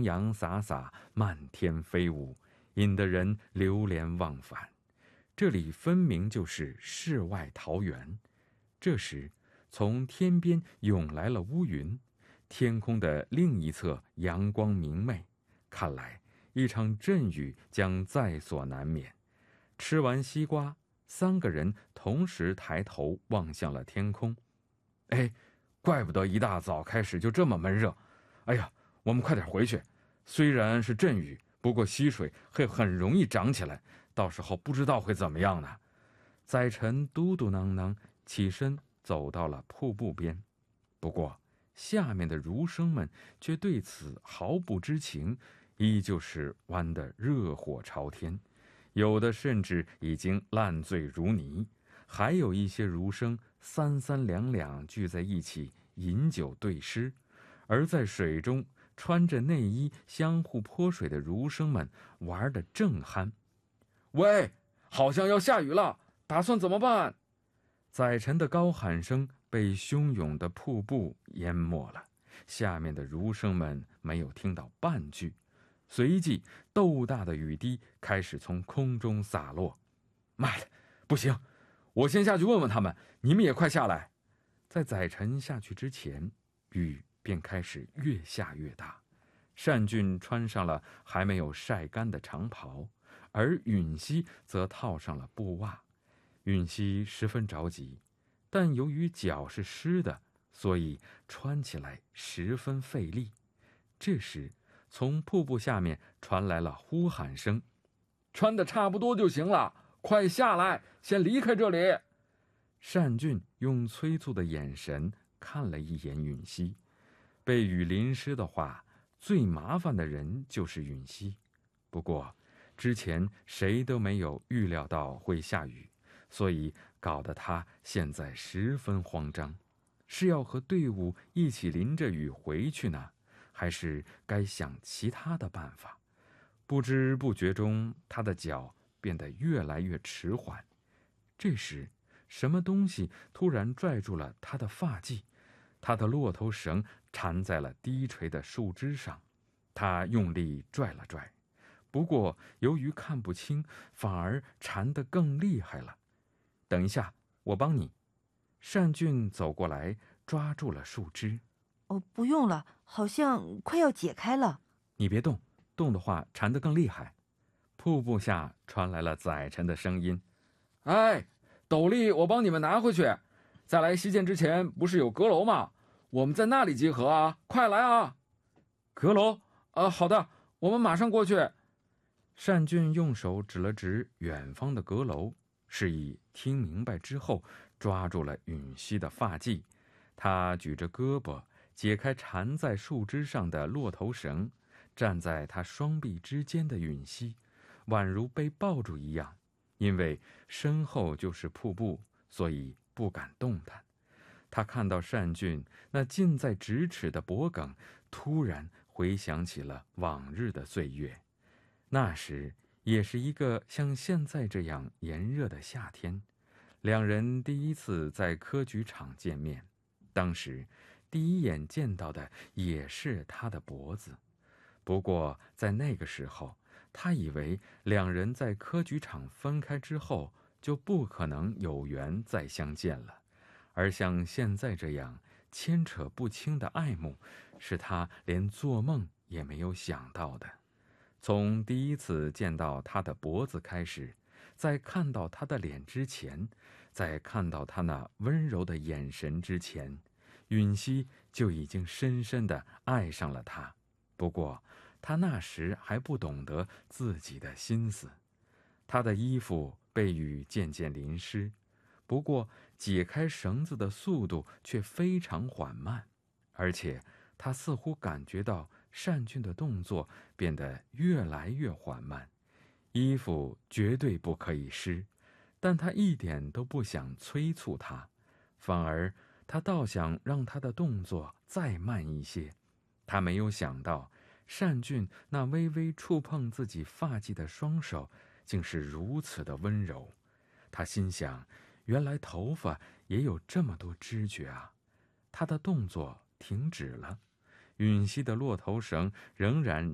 洋洒洒，漫天飞舞，引得人流连忘返。这里分明就是世外桃源。这时，从天边涌来了乌云，天空的另一侧阳光明媚，看来一场阵雨将在所难免。吃完西瓜，3个人同时抬头望向了天空。哎，怪不得一大早开始就这么闷热。哎呀，我们快点回去。虽然是阵雨，不过溪水会很容易涨起来，到时候不知道会怎么样呢。载沉嘟嘟囔囔起身走到了瀑布边，不过下面的儒生们却对此毫不知情，依旧是玩得热火朝天，有的甚至已经烂醉如泥，还有一些儒生3、3两两聚在一起饮酒对诗。而在水中穿着内衣相互泼水的儒生们玩得正酣。喂，好像要下雨了，打算怎么办？载沉的高喊声被汹涌的瀑布淹没了，下面的儒生们没有听到半句。随即豆大的雨滴开始从空中洒落。妈的，不行，我先下去问问他们，你们也快下来。在载沉下去之前，雨便开始越下越大。单俊穿上了还没有晒干的长袍，而允熙则套上了布袜。允熙十分着急，但由于脚是湿的，所以穿起来十分费力。这时，从瀑布下面传来了呼喊声：“穿得差不多就行了，快下来，先离开这里。”单俊用催促的眼神看了一眼允熙。被雨淋湿的话，最麻烦的人就是允熙。不过，之前谁都没有预料到会下雨，所以搞得他现在十分慌张。是要和队伍一起淋着雨回去呢，还是该想其他的办法？不知不觉中，他的脚变得越来越迟缓。这时，什么东西突然拽住了他的发髻，他的骆头绳缠在了低垂的树枝上。他用力拽了拽，不过由于看不清，反而缠得更厉害了。等一下，我帮你。单俊走过来，抓住了树枝。 哦，不用了，好像快要解开了。 你别动，动的话缠得更厉害。瀑布下传来了载沉的声音：“哎，斗笠我帮你们拿回去。在来西涧之前，不是有阁楼吗？我们在那里集合啊！快来啊！”阁楼？好的，我们马上过去。单俊用手指了指远方的阁楼，示意听明白之后，抓住了允熙的发髻。他举着胳膊，解开缠在树枝上的骆头绳，站在他双臂之间的允熙，宛如被抱住一样。因为身后就是瀑布，所以不敢动弹。他看到单俊那近在咫尺的脖颈，突然回想起了往日的岁月。那时也是一个像现在这样炎热的夏天，两人第一次在科举场见面。当时第一眼见到的也是他的脖子，不过在那个时候，他以为两人在科举场分开之后就不可能有缘再相见了，而像现在这样牵扯不清的爱慕，是他连做梦也没有想到的。从第一次见到他的脖子开始，在看到他的脸之前，在看到他那温柔的眼神之前，允熙就已经深深地爱上了他。不过他那时还不懂得自己的心思。他的衣服被雨渐渐淋湿，不过解开绳子的速度却非常缓慢，而且他似乎感觉到单俊的动作变得越来越缓慢。衣服绝对不可以湿，但他一点都不想催促他，反而他倒想让他的动作再慢一些。他没有想到单俊那微微触碰自己发髻的双手竟是如此的温柔。他心想，原来头发也有这么多知觉啊。他的动作停止了，允熙的骆头绳仍然